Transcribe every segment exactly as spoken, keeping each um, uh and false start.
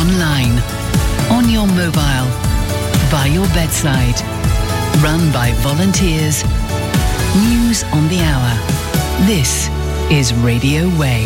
online, on your mobile, by your bedside. Run by volunteers. News on the hour. This is Radio Way.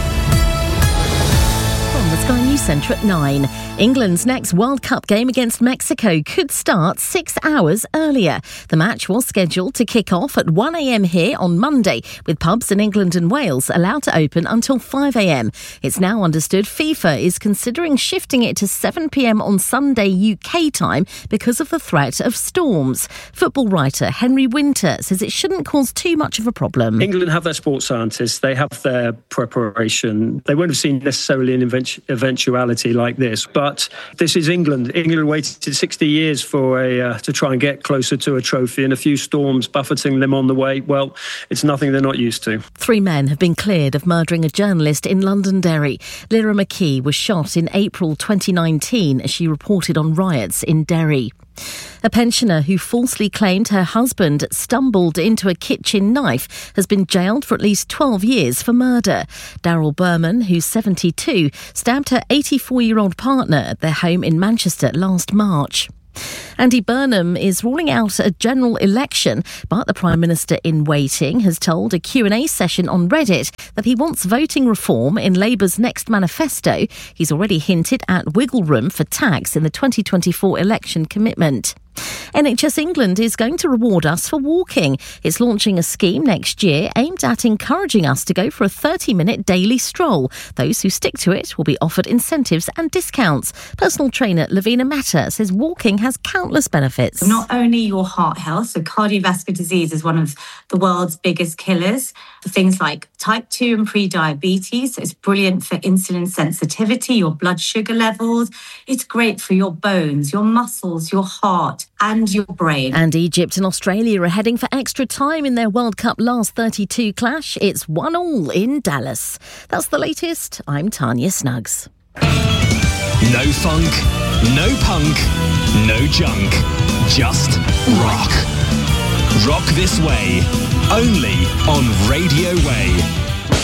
From the Sky News Centre at nine. England's next World Cup game against Mexico could start six hours earlier. The match was scheduled to kick off at one a.m. here on Monday, with pubs in England and Wales allowed to open until five a.m. It's now understood FIFA is considering shifting it to seven p.m. on Sunday U K time because of the threat of storms. Football writer Henry Winter says it shouldn't cause too much of a problem. England have their sports scientists, they have their preparation. They won't have seen necessarily an event- eventuality like this, but But this is England. England waited sixty years for a uh, to try and get closer to a trophy, and a few storms buffeting them on the way. Well, it's nothing they're not used to. Three men have been cleared of murdering a journalist in Londonderry. Lyra McKee was shot in April twenty nineteen as she reported on riots in Derry. A pensioner who falsely claimed her husband stumbled into a kitchen knife has been jailed for at least twelve years for murder. Daryl Berman, who's seventy-two, stabbed her eighty-four-year-old partner at their home in Manchester last March. Andy Burnham is ruling out a general election, but the Prime Minister in waiting has told a Q and A session on Reddit that he wants voting reform in Labour's next manifesto. He's already hinted at wiggle room for tax in the twenty twenty-four election commitment. N H S England is going to reward us for walking. It's launching a scheme next year aimed at encouraging us to go for a thirty-minute daily stroll. Those who stick to it will be offered incentives and discounts. Personal trainer Lavina Mata says walking has countless benefits. Not only your heart health, so cardiovascular disease is one of the world's biggest killers. For things like type two and pre-diabetes, so it's brilliant for insulin sensitivity, your blood sugar levels. It's great for your bones, your muscles, your heart and your brain. And Egypt and Australia are heading for extra time in their World Cup last thirty-two clash. It's one all in Dallas. That's the latest. I'm Tanya Snuggs. No funk, no punk, no junk, just rock. Rock This Way, only on Radio Way.